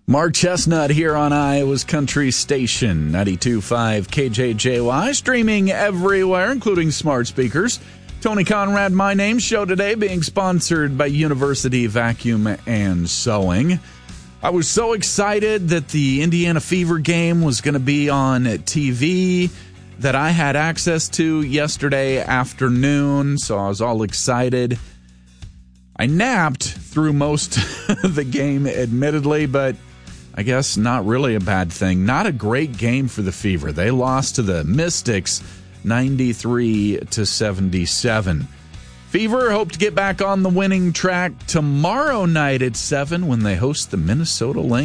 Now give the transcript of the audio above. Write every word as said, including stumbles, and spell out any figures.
Mark Chestnut here on Iowa's Country Station, ninety-two point five K J J Y, streaming everywhere, including smart speakers. Tony Conrad, my name, show today being sponsored by University Vacuum and Sewing. I was so excited that the Indiana Fever game was going to be on T V that I had access to yesterday afternoon, so I was all excited. I napped through most of the game, admittedly, but I guess not really a bad thing. Not a great game for the Fever. They lost to the Mystics ninety-three to seventy-seven. Fever hope to get back on the winning track tomorrow night at seven when they host the Minnesota Lynx.